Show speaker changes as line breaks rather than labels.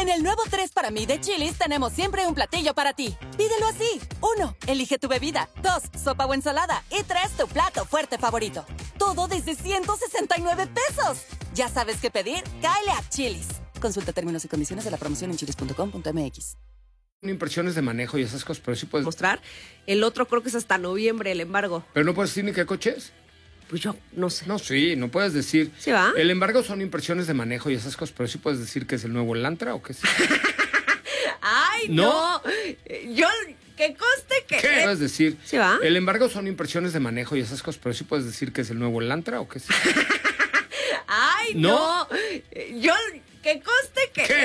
En el nuevo 3 para mí de Chili's tenemos siempre un platillo para ti. Pídelo así. 1. Elige tu bebida. 2. Sopa o ensalada. Y 3. Tu plato fuerte favorito. Todo desde 169 pesos. ¿Ya sabes qué pedir? Cáele a Chili's. Consulta términos y condiciones de la promoción en chilis.com.mx.
Impresiones de manejo y esas cosas, pero sí puedes
Mostrar. El otro creo que es hasta noviembre el embargo.
Pero no puedes decir ni qué coche es.
Pues yo no sé.
No, sí, no puedes decir.
¿Sí va?
El embargo son impresiones de manejo y esas cosas, pero sí puedes decir que es el nuevo Elantra o qué es.
¡Ay, no! Yo, que conste que...
¿Qué puedes decir?
¿Sí va?
El embargo son impresiones de manejo y esas cosas, pero sí puedes decir que es el nuevo Elantra o qué es.
¡Ay, no! Yo, que conste que...
¿Qué?